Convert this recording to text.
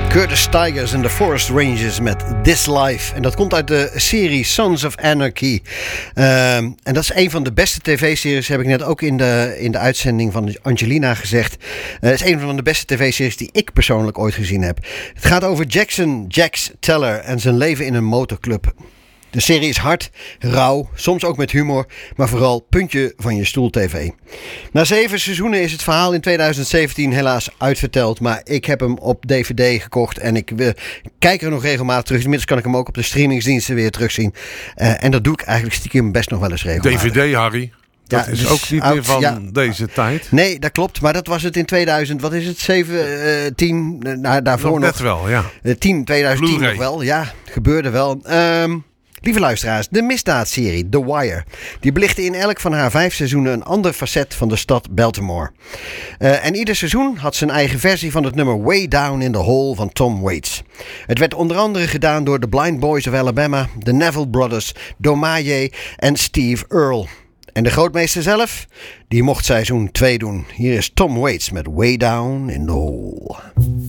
Curtis Tigers and the Forest Rangers met This Life. En dat komt uit de serie Sons of Anarchy. En dat is een van de beste tv-series, heb ik net ook in de uitzending van Angelina gezegd. Het is een van de beste tv-series die ik persoonlijk ooit gezien heb. Het gaat over Jax Teller en zijn leven in een motorclub. De serie is hard, rauw, soms ook met humor, maar vooral puntje van je stoel tv. Na 7 seizoenen is het verhaal in 2017 helaas uitverteld, maar ik heb hem op DVD gekocht en ik kijk er nog regelmatig terug. Inmiddels kan ik hem ook op de streamingsdiensten weer terugzien. En dat doe ik eigenlijk stiekem best nog wel eens regelmatig. DVD, Harry. Dat is ook niet meer van deze tijd. Nee, dat klopt. Maar dat was het in 2000. Wat is het? 7, 10? Daarvoor nog. Net wel, ja. 2010 nog wel. Ja, gebeurde wel. Lieve luisteraars, de misdaadserie The Wire. Die belichtte in elk van haar 5 seizoenen een ander facet van de stad Baltimore. En ieder seizoen had zijn eigen versie van het nummer Way Down in the Hole van Tom Waits. Het werd onder andere gedaan door de Blind Boys of Alabama, de Neville Brothers, Domaye en Steve Earle. En de grootmeester zelf, die mocht seizoen 2 doen. Hier is Tom Waits met Way Down in the Hole.